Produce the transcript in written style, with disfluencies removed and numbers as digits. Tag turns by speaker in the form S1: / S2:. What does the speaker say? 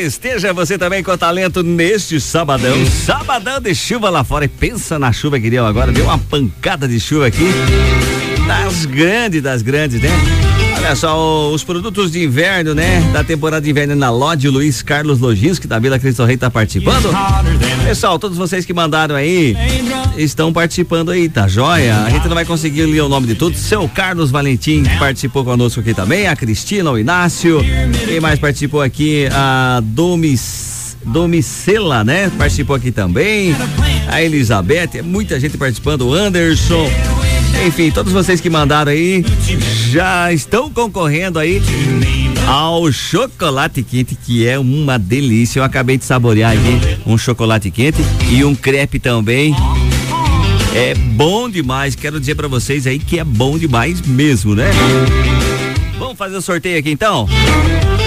S1: esteja você também com talento neste sabadão. Sabadão de chuva lá fora. E pensa na chuva que deu agora. Deu uma pancada de chuva aqui. Das grandes, né? Olha só, os produtos de inverno, né? Da temporada de inverno na Lodge, Luiz Carlos Lojinski, da Vila Cristo Rei, tá participando. Pessoal, todos vocês que mandaram aí, estão participando aí, tá joia? A gente não vai conseguir ler o nome de todos. Seu Carlos Valentim, que participou conosco aqui também, a Cristina, o Inácio, quem mais participou aqui? A Domicela, né? Participou aqui também. A Elizabeth, muita gente participando, o Anderson. Enfim, todos vocês que mandaram aí já estão concorrendo aí ao chocolate quente, que é uma delícia. Eu acabei de saborear aqui um chocolate quente e um crepe também. É bom demais, quero dizer pra vocês aí que é bom demais mesmo, né? Vamos fazer o sorteio aqui então?